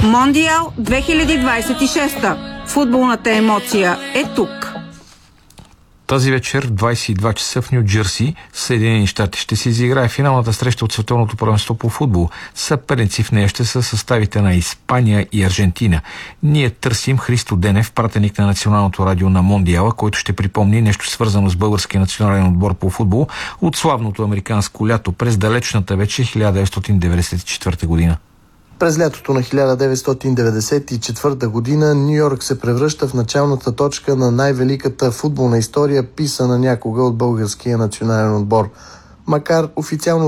Мондиал 2026. Футболната емоция е тук. Тази вечер в 22 часа в Ню Джерси, Съединени щати, ще се изиграе финалната среща от Световното първенство по футбол. Съперници в нея ще са съставите на Испания и Аржентина. Ние търсим Христо Денев, пратеник на Националното радио на Мондиала, който ще припомни нещо свързано с българския национален отбор по футбол от славното американско лято през далечната вече 1994 година. През лятото на 1994 година Ню Йорк се превръща в началната точка на най-великата футболна история, писана някога от българския национален отбор. Макар официално